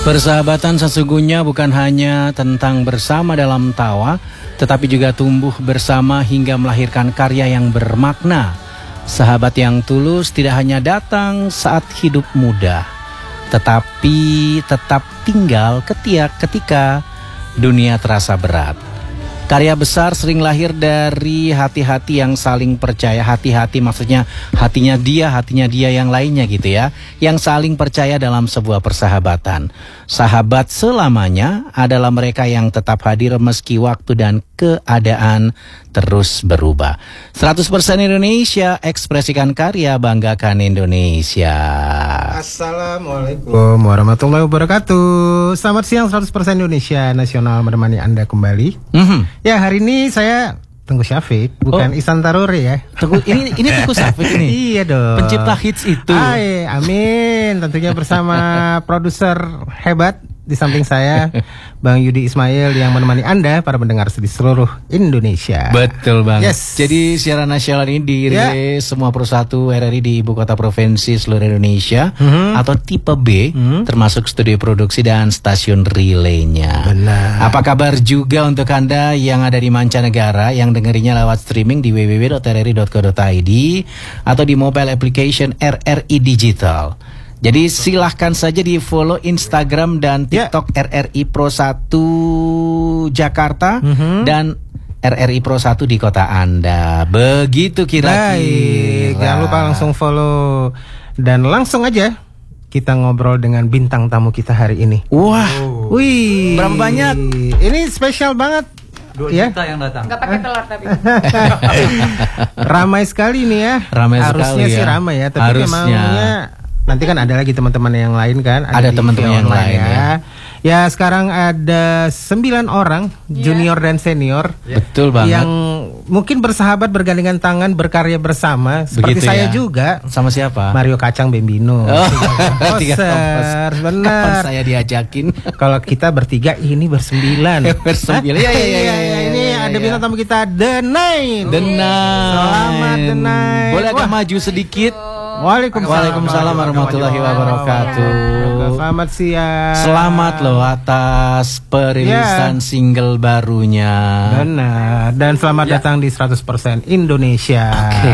Persahabatan sesungguhnya bukan hanya tentang bersama dalam tawa, tetapi juga tumbuh bersama hingga melahirkan karya yang bermakna. Sahabat yang tulus tidak hanya datang saat hidup mudah, tetapi tetap tinggal ketika dunia terasa berat. Karya besar sering lahir dari hati-hati yang saling percaya. Hati-hati maksudnya hatinya dia yang lainnya gitu ya, yang saling percaya dalam sebuah persahabatan. Sahabat selamanya adalah mereka yang tetap hadir meski waktu dan keadaan terus berubah. 100% Indonesia, ekspresikan karya, banggakan Indonesia. Assalamualaikum warahmatullahi wabarakatuh. Selamat siang, 100% Indonesia Nasional menemani Anda kembali. Ya, hari ini saya Tengku Syafiq, bukan Ihsan Taruri ya. Ini Tengku Syafiq ini. Iya dong. Pencipta hits itu. Amin. Tentunya bersama produser hebat di samping saya, Bang Yudi Ismail yang menemani Anda para pendengar di seluruh Indonesia. Betul banget. Yes. Jadi siaran nasional ini dirilis semua persatu RRI di ibu kota provinsi seluruh Indonesia atau tipe B, termasuk studio produksi dan stasiun relaynya. Benar. Apa kabar juga untuk Anda yang ada di mancanegara yang dengerinya lewat streaming di www.rri.co.id atau di mobile application RRI Digital. Jadi silahkan saja di follow Instagram dan TikTok RRI Pro 1 Jakarta dan RRI Pro 1 di kota Anda. Begitu kira-kira. Baik, jangan lupa langsung follow dan langsung aja kita ngobrol dengan bintang tamu kita hari ini. Wah, wih, berapa banyak? Ini spesial banget. 2 juta yang datang. Gak pakai telur tapi. Ramai sekali nih ya. Ramai Harusnya sekali sih ya. ramai ya, tapi Harusnya. memangnya nanti kan ada lagi teman-teman yang lain kan. Ada teman-teman yang lain ya. Ya sekarang ada 9 orang junior dan senior. Betul banget. Yang mungkin bersahabat bergandengan tangan berkarya bersama. Seperti Begitu saya ya. juga. Sama siapa? Mario Kacang Bambino. Tiga Poser, Kapan benar. saya diajakin? Kalau kita bertiga ini bersembilan. Bersembilan. Ya. Ini ada bintang tamu kita The Nine. The Nine. Selamat The Nine. Boleh agak maju sedikit? Waalaikumsalam warahmatullahi wabarakatuh. Selamat siang. Selamat loh atas perilisan single barunya. Benar. Dan selamat datang di 100% Indonesia. Oke.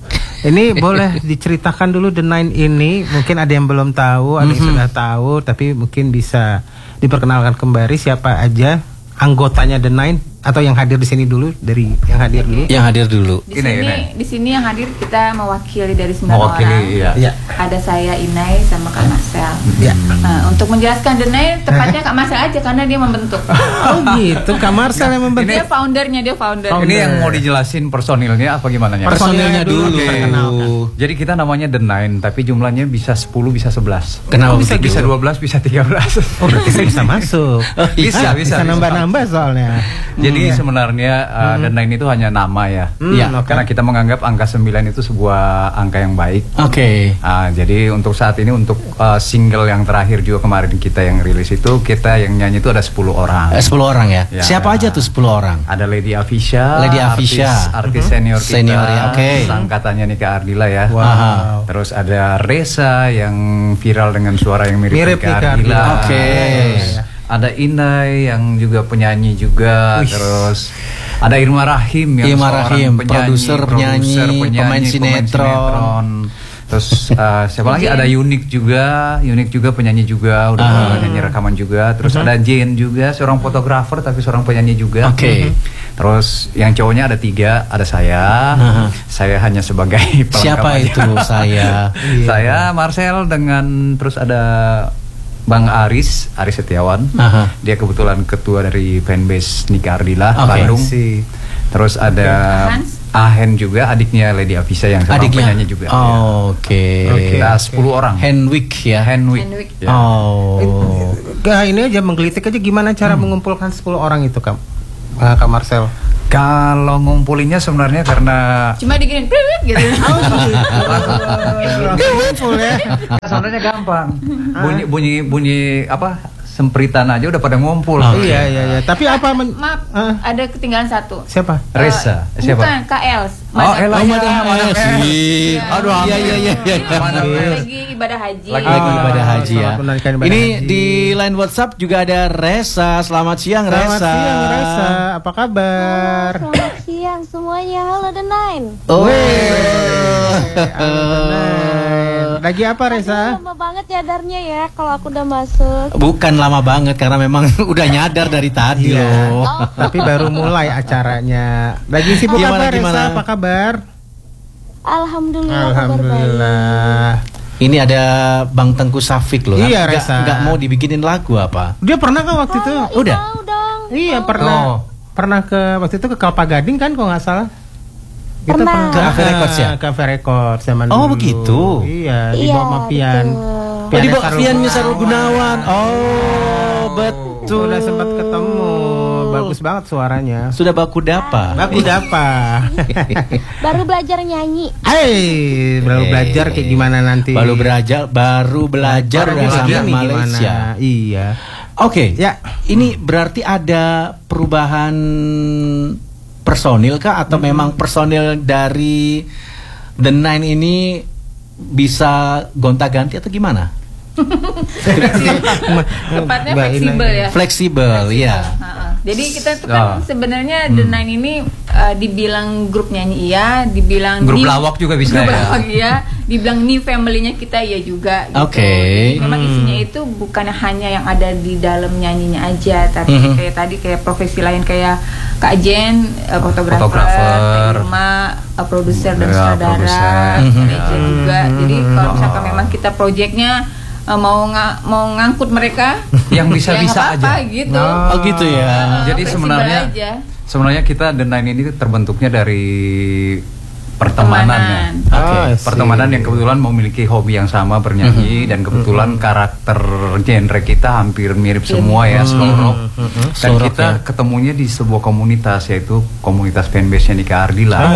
Ini boleh diceritakan dulu The Nine ini. Mungkin ada yang belum tahu, ada yang sudah tahu, tapi mungkin bisa diperkenalkan kembali siapa aja anggotanya The Nine atau yang hadir di sini dulu, dari yang hadir dulu. Yang hadir dulu. Di sini yang hadir kita mewakili dari 9 Mewakili, orang. iya. Ada saya Inai sama Kak Marcel. Ya. Untuk menjelaskan The Nine, tepatnya Kak Marcel aja karena dia membentuk. Oh gitu, Kak Marcel yang membentuk. Dia foundernya, Ini yang mau dijelasin personilnya apa gimana ya? Personilnya dulu. Jadi kita namanya The Nine, tapi jumlahnya bisa 10, bisa 11. Kenapa bisa begitu? 12, bisa 13. Oh berarti saya bisa masuk. Bisa nambah-nambah soalnya. Jadi sebenarnya The Nine itu hanya nama ya. Karena kita menganggap angka 9 itu sebuah angka yang baik. Oke. Jadi untuk saat ini untuk single yang terakhir juga kemarin kita yang rilis itu kita yang nyanyi itu ada 10 orang. 10 orang ya? Ya. Siapa aja tuh 10 orang? Ada Lady Afisha, Lady Afisha. artis senior kita, Senior ya, oke. Angkatannya Nika Ardila ya. Wow. Terus ada Reza yang viral dengan suara yang mirip Nika Ardila. Oke. Terus ada Inai yang juga penyanyi juga. Terus ada Irma Rahim yang seorang produser, penyanyi, pemain sinetron. Terus siapa lagi? Ada Unik juga penyanyi juga, udah nyanyi rekaman juga. Terus ada Jane juga, seorang fotografer tapi seorang penyanyi juga. Oke. Terus yang cowoknya ada 3, ada saya. Saya hanya sebagai pelengkap Siapa aja. itu saya? Saya Marcel dengan terus ada Bang Aris Setiawan. Dia kebetulan ketua dari fanbase Nika Ardila Bandung. Terus ada Ahen juga, adiknya Lady Afisha yang seorang penyanyi juga. Oke. Kita 10 orang. Henwick ya. Henwick. Ya. Ini aja menggelitik aja gimana cara mengumpulkan 10 orang itu Kak Marcel. Kalau ngumpulinnya sebenarnya karena Cuma diginin gitu. Ngumpul ya. sebenarnya gampang. Bunyi apa? sempritan aja udah pada ngumpul. Iya. Tapi apa Maaf, ada ketinggalan satu. Siapa? Reza, siapa? Bukan, KL. Madam Elsie. Aduh, iya. Lagi ibadah haji. Lagi ibadah haji ya. Ini haji. di line WhatsApp juga ada Reza. Selamat siang Reza. Selamat siang Reza. Apa kabar? Selamat siang semuanya. Halo The Nine. Lagi apa Reza? Lama banget nyadarnya ya kalau aku udah masuk. Bukan lama banget karena memang udah nyadar dari tadi loh. Tapi baru mulai acaranya. Lagi sibuk Gimana, apa Reza? gimana? Apa kabar? Alhamdulillah. Alhamdulillah. Ini ada Bang Tengku Safik loh. Iya, Reza. Nggak mau dibikinin lagu apa? Dia pernah kan waktu itu? Udah. Mau dong. Iya pernah. Pernah ke waktu itu ke Kelapa Gading kan kalau nggak salah. Pernah. Ke Cafe Records ya? Cafe Records zaman Oh, dulu. begitu. Iya, di Iya, bawah Mapian. betul. Oh, di bawah Fian Sarul Gunawan. Oh, betul. Udah sempat ketemu. Bagus banget suaranya. Sudah baku dapa. Baku dapa. Baru belajar nyanyi. Baru belajar kayak gimana nanti? Baru belajar udah sampai Malaysia. Iya. Oke. Ya. Ini berarti ada perubahan personil kah atau memang personil dari The Nine ini bisa gonta-ganti atau gimana? Tepatnya fleksibel ya. Fleksibel, ya. Jadi kita tuh kan sebenarnya The Nine ini dibilang grup nyanyi iya, dibilang grup lawak juga bisa grup ya. lawak iya, dibilang new family-nya kita iya juga gitu. Oke. Memang isinya itu bukan hanya yang ada di dalam nyanyinya aja, tapi kayak tadi kayak profesi lain kayak Kak Jen, fotografer, Irma, produser dan sutradara, manajer juga. Jadi kalau misalkan memang kita proyeknya mau ngangkut mereka yang bisa-bisa ya, aja gitu. Oh gitu ya. Jadi sebenarnya kita The Nine ini terbentuknya dari pertemanan ya. Pertemanan yang kebetulan memiliki hobi yang sama bernyanyi dan kebetulan karakter genre kita hampir mirip semua ya, slow rock. Dan kita ketemunya di sebuah komunitas yaitu komunitas fanbase-nya Nika Ardila.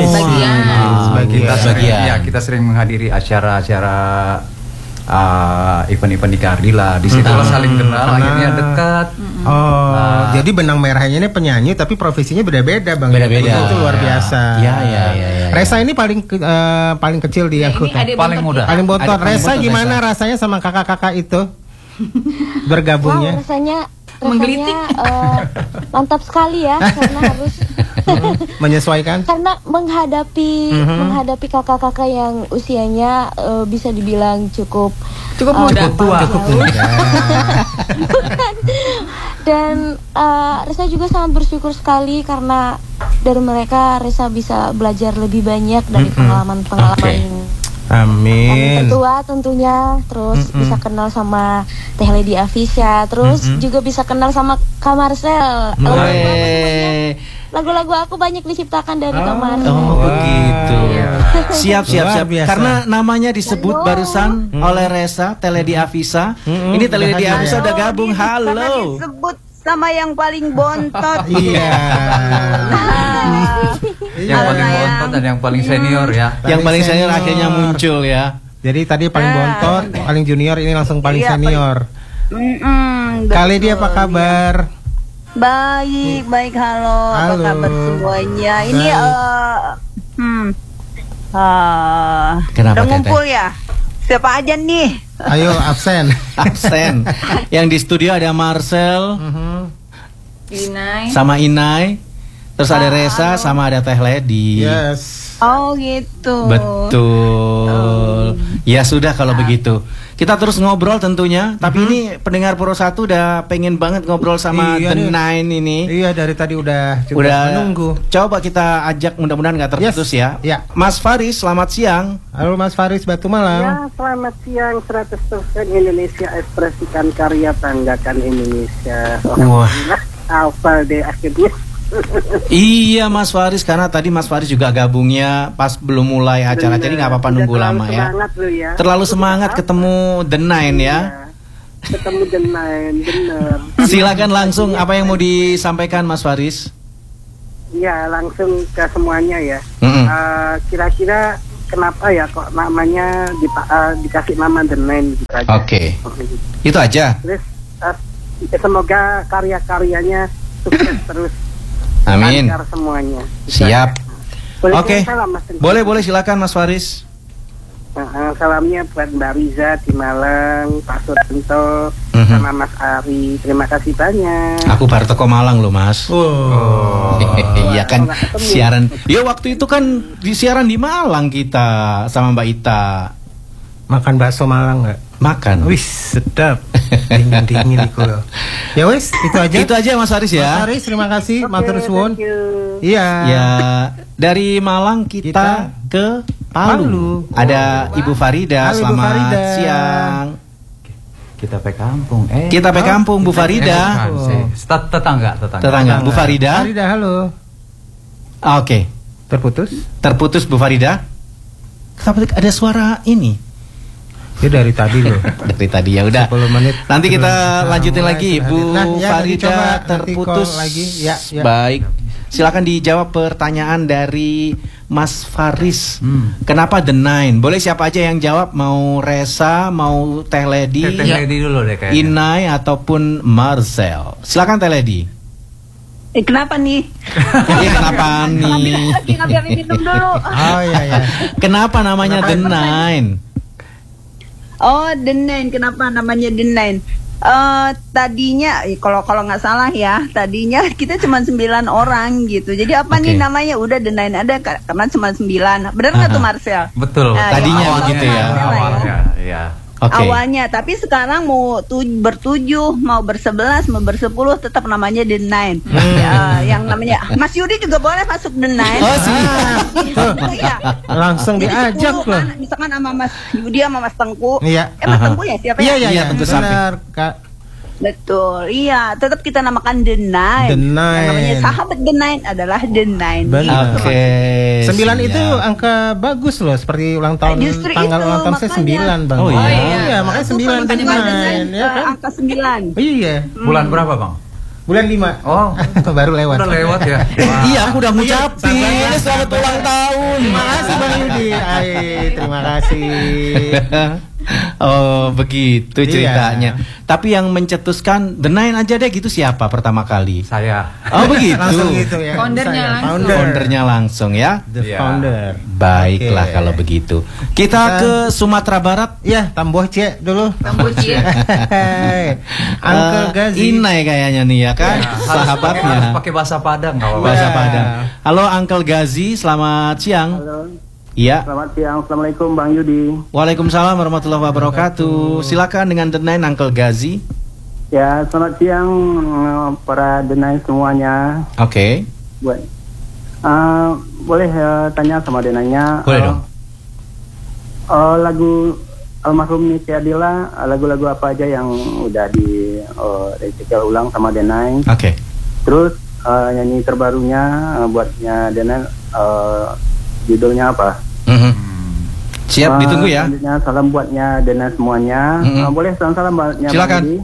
Kita sering menghadiri acara-acara event-event di Ardila. Di situ saling kenal, akhirnya dekat. Jadi benang merahnya ini penyanyi tapi profesinya beda-beda Bang. Beda-beda. Itu luar biasa. Iya. Reza ini paling kecil di anggota. Paling muda. Paling bontot. Reza gimana rasanya sama kakak-kakak itu bergabungnya? Wow, rasanya menggelitik. Mantap sekali ya karena harus menyesuaikan. karena menghadapi kakak-kakak yang usianya bisa dibilang cukup muda. Cukup muda. Dan Reza juga sangat bersyukur sekali karena dari mereka Reza bisa belajar lebih banyak dari pengalaman-pengalaman Amin. tertua tentunya. Terus bisa kenal sama Teh Lady Afisha. Terus juga bisa kenal sama Kak Marcel. Lagu-lagu aku banyak diciptakan dari Kak Marcel. Oh begitu. Siap. Karena namanya disebut barusan oleh Reza, Teh Lady Afisha. Ini Teh Lady Afisha udah gabung. Halo. Disebut sama yang paling bontot. Iya. Yang paling bontot dan yang paling senior ya. Yang paling senior akhirnya muncul ya. Jadi tadi paling bontot, paling junior, ini langsung paling senior. Kali dia apa kabar? Baik, halo. Apa kabar semuanya? Ini Kenapa, udah ngumpul ya? Siapa aja nih? Ayo absen. Yang di studio ada Marcel, sama Inai, terus ada Reza, sama ada Teh Lady. Yes. Oh gitu. Betul. Ya sudah kalau begitu. Kita terus ngobrol tentunya. Tapi ini pendengar Pro 1 udah pengen banget ngobrol sama The Nine ini. Iya, dari tadi udah menunggu. Coba kita ajak, mudah-mudahan nggak terputus ya. Mas Faris, selamat siang. Halo Mas Faris, Batu Malang. Ya, selamat siang. 100% Indonesia, ekspresikan karya, banggakan Indonesia. Wah. Hafal deh akhirnya. Iya Mas Faris, karena tadi Mas Faris juga gabungnya pas belum mulai acara, jadi nggak apa-apa nunggu lama ya. Terlalu semangat ketemu The Nine ya. Ketemu The Nine, bener. Silakan langsung, apa yang mau disampaikan Mas Faris? Ya, langsung ke semuanya ya. Kira-kira kenapa ya kok namanya dikasih nama The Nine gitu aja. Oke. Itu aja. Terus semoga karya-karyanya sukses terus. Amin. Lancar semuanya. Siap. Oke. Salam, Mas. Boleh silakan Mas Faris. Salamnya buat Mbak Riza di Malang, Pak Suranto, sama Mas Ari. Terima kasih banyak. Aku baru teko Malang loh Mas. Iya kan siaran. Ya waktu itu kan siaran di Malang kita sama Mbak Ita. Makan bakso Malang nggak? Makan. Wih sedap. Dingin iku. Ya wis, itu aja. Itu aja Mas Faris ya. Mas Faris terima kasih. Matur suwun. Iya. Ya dari Malang kita ke Palu. Ada Ibu Farida. Halo, Selamat Ibu Farida. siang. Kita pe kampung. Kita pe kampung Bu Farida. Tetangga. Bu Farida. Farida halo. Oke. Terputus Bu Farida. Tapi ada suara ini. Ya dari tadi loh. Dari tadi ya udah. 10 menit. Nanti kita lanjutin lagi Bu ya, Farida terputus lagi. Ya. Baik. Silakan dijawab pertanyaan dari Mas Faris. Kenapa The Nine? Boleh siapa aja yang jawab? Mau Resa, mau Teh Ledi, dulu deh kayaknya. Inai ataupun Marcel. Silakan Teh Ledi. Kenapa nih? Kenapa nih? Ngambil minum dulu. Oh iya. Kenapa namanya The Nine? Oh, The Nine. Kenapa namanya The Nine? Tadinya kalau nggak salah ya, tadinya kita cuma 9 orang gitu. Jadi apa nih namanya? Udah The Nine ada karena cuma 9. Benar nggak tuh Marcel? Betul. Tadinya begitu ya. Awalnya, ya. Awalnya, tapi sekarang mau bertujuh, mau ber11, mau ber10 tetap namanya The Nine. Ya, yang namanya Mas Yudi juga boleh masuk The Nine. Oh sih. Ya. Langsung diajak loh. Misalkan sama Mas Yudi sama Mas Tengku. Iya. Mas Tengku ya siapa ya? Iya, Tengku benar, Kak. Betul, iya. Tetap kita namakan The Nine. The Nine. Yang namanya sahabat The Nine adalah The Nine. Benar. Oke. 9 itu angka bagus loh, seperti ulang tahun Justru tanggal itu, ulang tahun saya 9 Bang. Oh iya. Makanya 9 The Nine ya kan? Angka 9. Iya. Bulan berapa Bang? Bulan 5. Oh, baru lewat. udah lewat ya. Iya, aku udah ngucapin selamat ulang tahun. Terima kasih Bang Yudi. Terima kasih. Oh begitu ceritanya. Tapi yang mencetuskan The Nine aja deh gitu siapa pertama kali? Saya. Oh begitu. Langsung gitu ya. Foundernya langsung ya. The founder. Baiklah kalau begitu. Kita ke Sumatera Barat. Ya, Tamboh Cie dulu. Tamboh Cie. Uncle Gazi. Inai kayaknya nih ya kan. Sahabatnya. Harus pakai bahasa Padang kalau bahasa Padang. Halo Uncle Gazi, selamat siang. Halo. Iya. Selamat siang. Assalamualaikum Bang Yudi. Waalaikumsalam warahmatullahi wabarakatuh. Silakan dengan The Nine Uncle Gazi. Ya, selamat siang para The Nine semuanya. Oke. Boleh tanya sama The Nine-nya? Boleh dong. Lagu almarhum Niki Adila, lagu-lagu apa aja yang udah di recycle ulang sama The Nine? Oke. Terus nyanyi terbarunya buatnya The Nine, judulnya apa? Siap, ditunggu ya. Selanjutnya salam buatnya The Nine semuanya. Boleh salam buatnya. Silakan.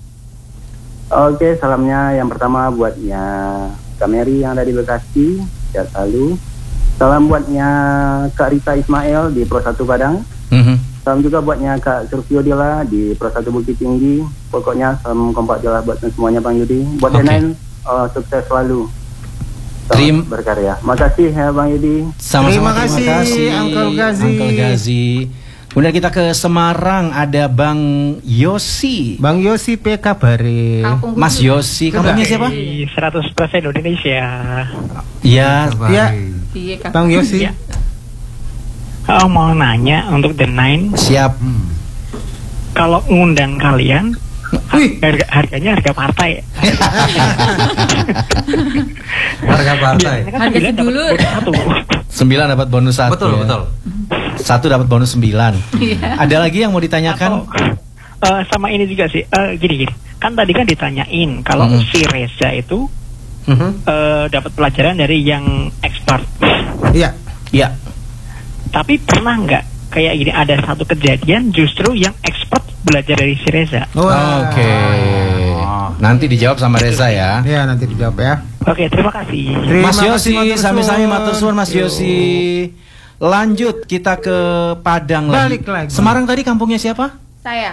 Oke, salamnya yang pertama buatnya Kak Mary yang ada di Bekasi, sehat selalu. Salam buatnya Kak Rita Ismail di Pro 1 Padang. Salam juga buatnya Kak Surfio Dila di Pro 1 Bukit Tinggi. Pokoknya salam kompak jelas buat semuanya Bang Yudi. Buat The Nine, sukses selalu. Berkarya. Makasih ya Bang Yudi. Sama-sama, terima kasih Uncle Gazi. Kemudian kita ke Semarang, ada Bang Yosi. Bang Yosi P kabare. Mas Yosi, kampungnya siapa? 100% Indonesia. Iya. Bang Yosi. Mau nanya untuk The Nine. Siap. Kalau ngundang kalian, harganya harga partai. Harga partai. Harga dulu. 9 dapat bonus 1. Betul, ya. betul. 1 dapat bonus 9. Ada lagi yang mau ditanyakan? Sama ini juga sih. Gini. Kan tadi kan ditanyain kalau si Reza itu dapat pelajaran dari yang expert. Iya. Tapi pernah nggak kayak gini ada satu kejadian justru yang expert belajar dari si Reza? Oke. Nanti dijawab sama Reza ya. Iya, nanti dijawab ya. Oke, terima kasih. Mas Yosi, sami-sami matur suwun Mas Yosi. Lanjut kita ke Padang Balik lagi. Semarang tadi kampungnya siapa? Saya.